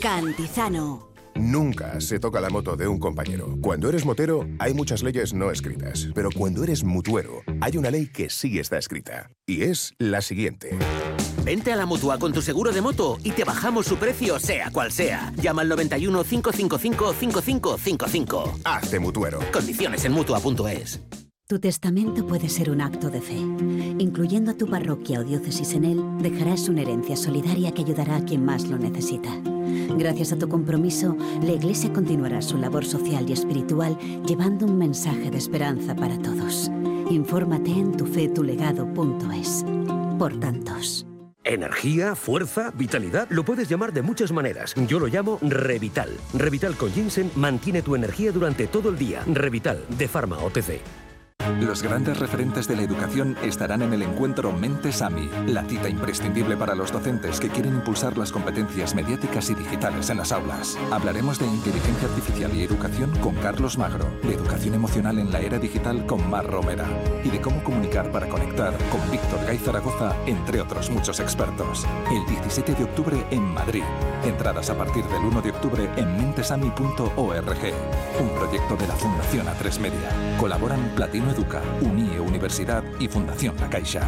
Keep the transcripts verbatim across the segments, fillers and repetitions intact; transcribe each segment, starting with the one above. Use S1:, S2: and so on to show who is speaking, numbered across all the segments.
S1: Cantizano.
S2: Nunca se toca la moto de un compañero. Cuando eres motero, hay muchas leyes no escritas. Pero cuando eres mutuero, hay una ley que sí está escrita. Y es la siguiente.
S3: Vente a la Mutua con tu seguro de moto y te bajamos su precio, sea cual sea. Llama al noventa y uno, cinco cinco cinco, cinco cinco cinco cinco.
S2: Hazte mutuero.
S3: Condiciones en mutua punto es.
S1: Tu testamento puede ser un acto de fe. Incluyendo a tu parroquia o diócesis en él, dejarás una herencia solidaria que ayudará a quien más lo necesita. Gracias a tu compromiso, la Iglesia continuará su labor social y espiritual llevando un mensaje de esperanza para todos. Infórmate en tu fe tu legado punto es. Por tantos.
S4: Energía, fuerza, vitalidad, lo puedes llamar de muchas maneras. Yo lo llamo Revital. Revital con ginseng mantiene tu energía durante todo el día. Revital, de Pharma O T C.
S5: Los grandes referentes de la educación estarán en el encuentro Mentes AMI, la cita imprescindible para los docentes que quieren impulsar las competencias mediáticas y digitales en las aulas. Hablaremos de inteligencia artificial y educación con Carlos Magro, de educación emocional en la era digital con Mar Romera y de cómo comunicar para conectar con Víctor Gay Zaragoza, entre otros muchos expertos. El diecisiete de octubre en Madrid. Entradas a partir del uno de octubre en mentesami punto org. Un proyecto de la Fundación A tres Media. Colaboran Platino Educa, UNIE Universidad y Fundación La Caixa.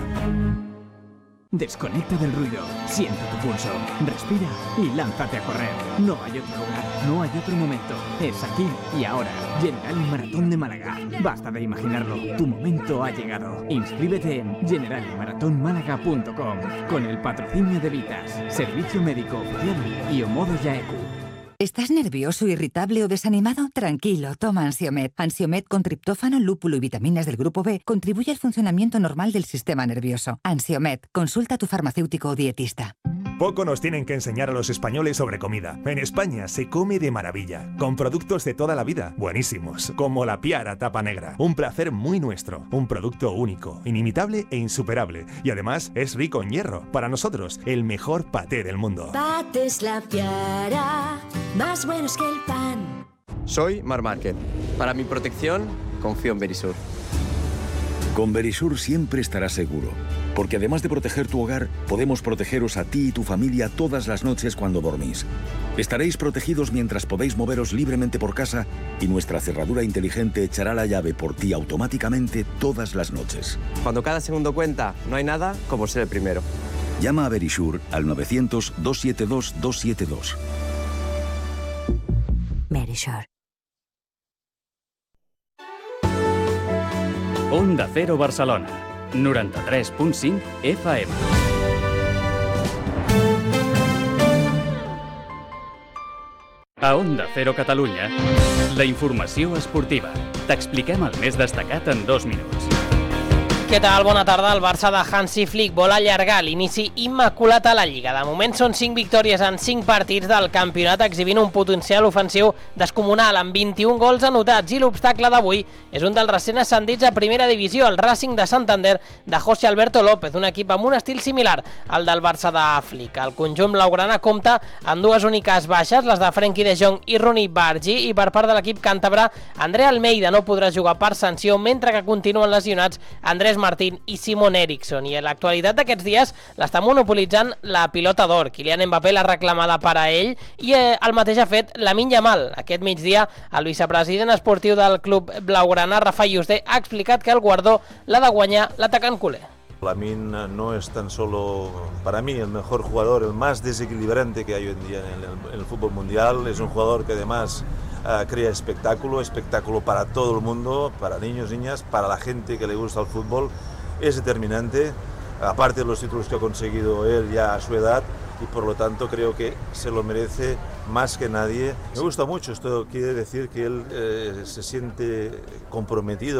S6: Desconecta del ruido, siente tu pulso, respira y lánzate a correr. No hay otro lugar, no hay otro momento. Es aquí y ahora. General Maratón de Málaga. Basta de imaginarlo, tu momento ha llegado. Inscríbete en general maratón málaga punto com con el patrocinio de Vitas, Servicio Médico Oficial y Omodo Yaeku.
S7: ¿Estás nervioso, irritable o desanimado? Tranquilo, toma Ansiomed. Ansiomed con triptófano, lúpulo y vitaminas del grupo B contribuye al funcionamiento normal del sistema nervioso. Ansiomed, consulta a tu farmacéutico o dietista.
S8: Poco nos tienen que enseñar a los españoles sobre comida. En España se come de maravilla, con productos de toda la vida, buenísimos, como la Piara Tapa Negra. Un placer muy nuestro, un producto único, inimitable e insuperable. Y además es rico en hierro. Para nosotros, el mejor paté del mundo.
S9: Patés La Piara, más buenos que el pan.
S10: Soy Mar Márquez. Para mi protección, confío en Verisur.
S11: Con Verisur siempre estarás seguro, porque además de proteger tu hogar, podemos protegeros a ti y tu familia todas las noches cuando dormís. Estaréis protegidos mientras podéis moveros libremente por casa y nuestra cerradura inteligente echará la llave por ti automáticamente todas las noches.
S10: Cuando cada segundo cuenta, no hay nada como ser el primero.
S11: Llama a Verisur al novecientos, doscientos setenta y dos, doscientos setenta y dos.
S1: Verisur.
S12: Onda Cero Barcelona, noranta-tres punt cinc F M. A Onda Cero Catalunya, la informació esportiva. T'expliquem el més destacat en dos minuts.
S13: Què tal? Bona tarda. El Barça de Hansi Flick vol allargar l'inici immaculat a la Lliga. De moment són cinc victòries en cinc partits del campionat, exhibint un potencial ofensiu descomunal amb vint-i-un gols anotats, i l'obstacle d'avui és un dels recent ascendits a primera divisió, el Racing de Santander de José Alberto López, un equip amb un estil similar al del Barça de Flick. El conjunt blaugrana compta amb dues úniques baixes, les de Frenkie de Jong i Ronny Bargi, i per part de l'equip càntabre, André Almeida no podrà jugar per sanció, mentre que continuen lesionats Andrés Martín i Simon Eriksson. I en l'actualitat d'aquests dies l'està monopolitzant la pilota d'or. Kylian Mbappé l'ha reclamada per a ell, i eh, el mateix ha fet Lamine Yamal. Aquest migdia el vicepresident esportiu del club blaugrana, Rafa Yuste, ha explicat que el guardó l'ha de guanyar l'atacant culer.
S14: Lamine no es tan solo, para mí, el mejor jugador, el más desequilibrante que hay hoy en día en el, en el fútbol mundial. Es un jugador que además uh, crea espectáculo, espectáculo para todo el mundo, para niños, niñas, para la gente que le gusta el fútbol. Es determinante, aparte de los títulos que ha conseguido él ya a su edad, y por lo tanto creo que se lo merece más que nadie. Me gusta mucho, esto quiere decir que él eh, se siente comprometido